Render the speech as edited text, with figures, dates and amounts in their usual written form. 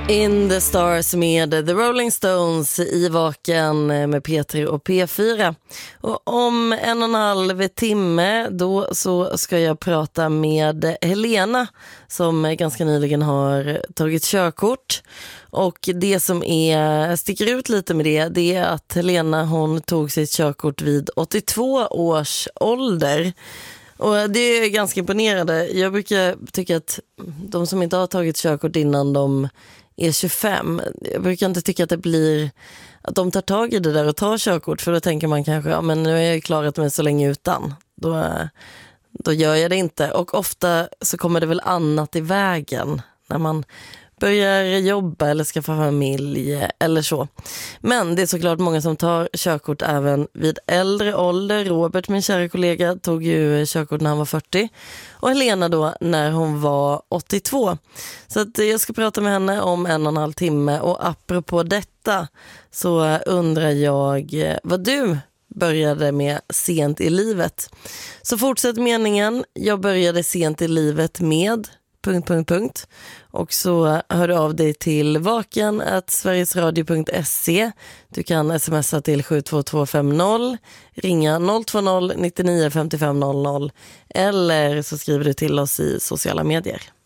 In the Stars med The Rolling Stones i Vaken med P3 och P4. Och om 1,5 timme då så ska jag prata med Helena som ganska nyligen har tagit körkort. Och det som sticker ut lite med det är att Helena hon tog sitt körkort vid 82 års ålder. Och det är ganska imponerande. Jag brukar tycka att de som inte har tagit körkort innan de är 25, jag brukar inte tycka att det blir att de tar tag i det där och tar körkort, för då tänker man kanske, ja men nu har jag klarat mig så länge utan, då gör jag det inte. Och ofta så kommer det väl annat i vägen när man börjar jobba eller skaffa familj eller så. Men det är såklart många som tar körkort även vid äldre ålder. Robert, min kära kollega, tog ju körkort när han var 40 och Helena då när hon var 82. Så att jag ska prata med henne om 1,5 timme, och apropå detta så undrar jag vad du började med sent i livet. Så fortsätt meningen. Jag började sent i livet med ... Och så hör du av dig till vaken@sverigesradio.se. Du kan smsa till 72250, ringa 020 99 55 00 eller så skriver du till oss i sociala medier.